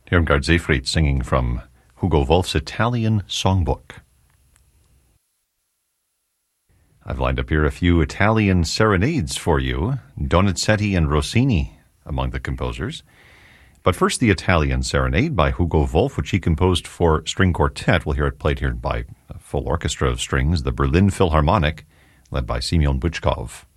Irmgard Seyfried singing from Hugo Wolf's Italian Songbook. I've lined up here a few Italian serenades for you, Donizetti and Rossini among the composers. But first, the Italian Serenade by Hugo Wolf, which he composed for string quartet. We'll hear it played here by a full orchestra of strings, the Berlin Philharmonic, led by Semyon Bychkov.